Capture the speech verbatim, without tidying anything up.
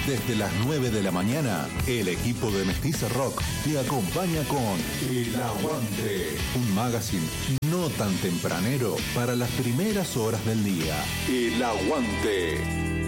Desde las nueve de la mañana, el equipo de Mestiza Rock te acompaña con El Aguante, un magazine no tan tempranero para las primeras horas del día. El Aguante.